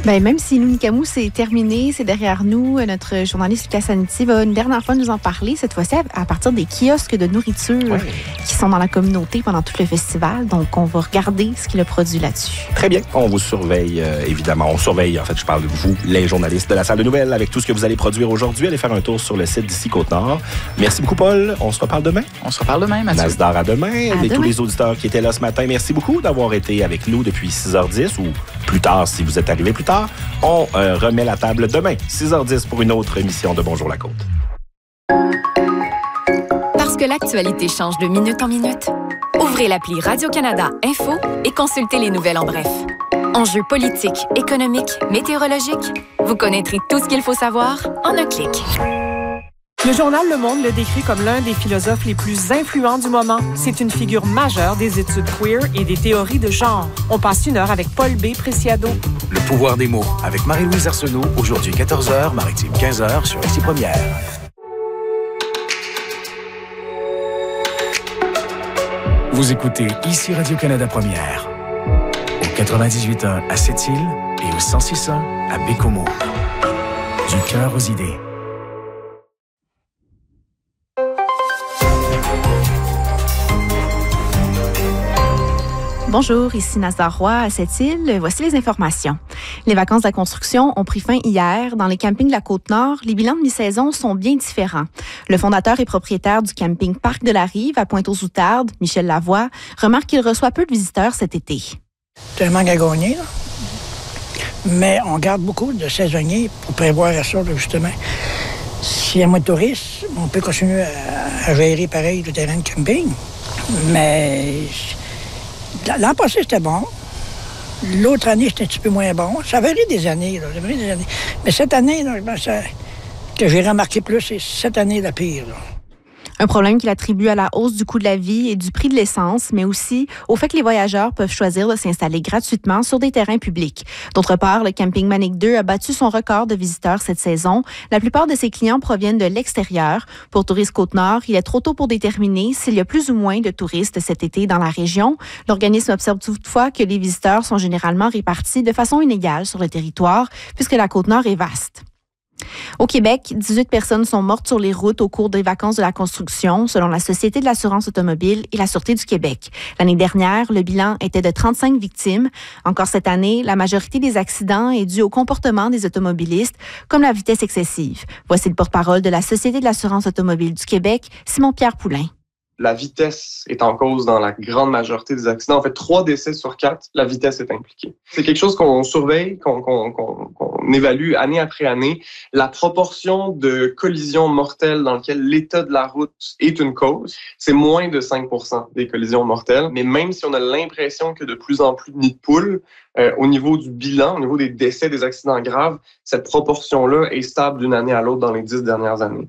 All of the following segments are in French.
Ben, même si Nunikamu, c'est terminé, c'est derrière nous, notre journaliste Lucas Saniti va une dernière fois nous en parler, cette fois-ci à partir des kiosques de nourriture qui sont dans la communauté pendant tout le festival. Donc, on va regarder ce qu'il a produit là-dessus. Très bien. On vous surveille, évidemment. On surveille, en fait, je parle de vous, les journalistes de la salle de nouvelles, avec tout ce que vous allez produire aujourd'hui. Allez faire un tour sur le site d'ici Côte-Nord. Merci beaucoup, Paul. On se reparle demain. On se reparle demain, Mathieu. Nasdar, à demain. Et tous les auditeurs qui étaient là ce matin, merci beaucoup d'avoir été avec nous depuis 6h10 ou plus tard si vous êtes arrivés plus tard. On remet la table demain, 6h10 pour une autre émission de Bonjour la Côte. Parce que l'actualité change de minute en minute, ouvrez l'appli Radio-Canada Info et consultez les nouvelles en bref. Enjeux politiques, économiques, météorologiques, vous connaîtrez tout ce qu'il faut savoir en un clic. Le journal Le Monde le décrit comme l'un des philosophes les plus influents du moment. C'est une figure majeure des études queer et des théories de genre. On passe une heure avec Paul B. Preciado. Le pouvoir des mots avec Marie-Louise Arsenault, aujourd'hui 14h, Maritime 15h sur Ici Première. Vous écoutez Ici Radio-Canada Première. Au 98.1 à Sept-Îles et au 106.1 à Bécomo. Du cœur aux idées. Bonjour, ici Nasdar Roy à Sept-Îles. Voici les informations. Les vacances de la construction ont pris fin hier. Dans les campings de la Côte-Nord, les bilans de mi-saison sont bien différents. Le fondateur et propriétaire du camping Parc de la Rive à Pointe-aux-Outardes, Michel Lavoie, remarque qu'il reçoit peu de visiteurs cet été. C'est un manque à gagner, là. Mais on garde beaucoup de saisonniers pour prévoir à ça, là, justement. S'il y a moins de touristes, on peut continuer à gérer pareil le terrain de camping. Mais l'an passé, c'était bon. L'autre année, c'était un petit peu moins bon. Ça varie des années, là. Mais cette année, là, que j'ai remarqué plus, c'est cette année la pire, là. Un problème qu'il attribue à la hausse du coût de la vie et du prix de l'essence, mais aussi au fait que les voyageurs peuvent choisir de s'installer gratuitement sur des terrains publics. D'autre part, le camping Manic 2 a battu son record de visiteurs cette saison. La plupart de ses clients proviennent de l'extérieur. Pour Tourisme Côte-Nord, il est trop tôt pour déterminer s'il y a plus ou moins de touristes cet été dans la région. L'organisme observe toutefois que les visiteurs sont généralement répartis de façon inégale sur le territoire, puisque la Côte-Nord est vaste. Au Québec, 18 personnes sont mortes sur les routes au cours des vacances de la construction, selon la Société de l'assurance automobile et la Sûreté du Québec. L'année dernière, le bilan était de 35 victimes. Encore cette année, la majorité des accidents est due au comportement des automobilistes, comme la vitesse excessive. Voici le porte-parole de la Société de l'assurance automobile du Québec, Simon-Pierre Poulain. La vitesse est en cause dans la grande majorité des accidents. En fait, 3 décès sur 4, la vitesse est impliquée. C'est quelque chose qu'on surveille, qu'on évalue année après année. La proportion de collisions mortelles dans lesquelles l'état de la route est une cause, c'est moins de 5% des collisions mortelles. Mais même si on a l'impression que de plus en plus de nids de poules, au niveau du bilan, au niveau des décès, des accidents graves, cette proportion-là est stable d'une année à l'autre dans les 10 dernières années.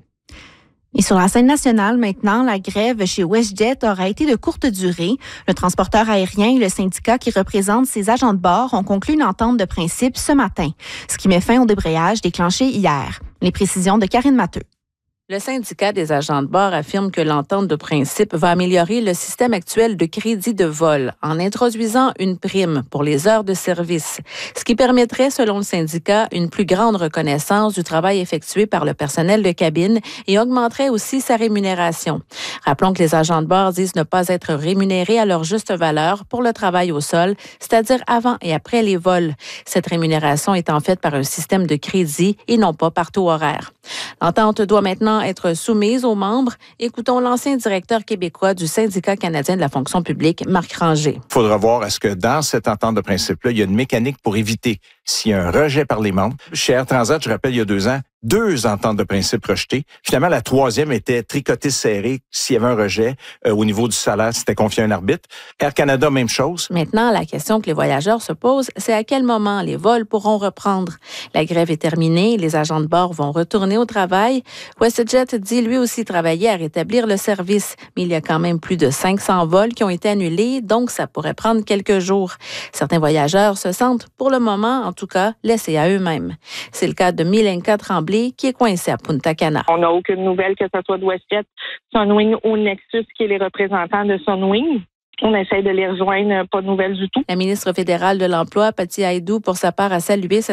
Et sur la scène nationale, maintenant, la grève chez WestJet aura été de courte durée. Le transporteur aérien et le syndicat qui représente ses agents de bord ont conclu une entente de principe ce matin, ce qui met fin au débrayage déclenché hier. Les précisions de Karine Matteux. Le syndicat des agents de bord affirme que l'entente de principe va améliorer le système actuel de crédit de vol en introduisant une prime pour les heures de service, ce qui permettrait, selon le syndicat, une plus grande reconnaissance du travail effectué par le personnel de cabine et augmenterait aussi sa rémunération. Rappelons que les agents de bord disent ne pas être rémunérés à leur juste valeur pour le travail au sol, c'est-à-dire avant et après les vols. Cette rémunération est en fait par un système de crédit et non pas par taux horaire. L'entente doit maintenant être soumise aux membres. Écoutons l'ancien directeur québécois du syndicat canadien de la fonction publique, Marc Ranger. Il faudra voir est-ce que dans cette entente de principe-là, il y a une mécanique pour éviter s'il y a un rejet par les membres. Chez Air Transat, je rappelle, il y a 2 ans, 2 ententes de principe rejetées. Finalement, la 3e était tricotée serrée. S'il y avait un rejet au niveau du salaire, c'était confié à un arbitre. Air Canada, même chose. Maintenant, la question que les voyageurs se posent, c'est à quel moment les vols pourront reprendre. La grève est terminée, les agents de bord vont retourner au travail. WestJet dit lui aussi travailler à rétablir le service, mais il y a quand même plus de 500 vols qui ont été annulés, donc ça pourrait prendre quelques jours. Certains voyageurs se sentent, pour le moment, en tout cas, laissés à eux-mêmes. C'est le cas de Milenka Tremblay, qui est coincé à Punta Cana. On n'a aucune nouvelle, que ce soit de WestJet, Sunwing ou Nexus, qui est les représentants de Sunwing. On essaie de les rejoindre, pas de nouvelles du tout. La ministre fédérale de l'Emploi, Patty Aydou, pour sa part, a salué